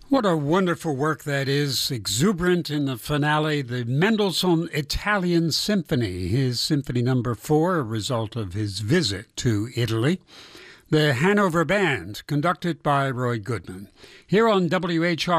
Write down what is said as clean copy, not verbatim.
What a wonderful work that is. Exuberant in the finale, the Mendelssohn Italian Symphony, his Symphony Number 4, a result of his visit to Italy. The Hanover Band, conducted by Roy Goodman. Here on WHR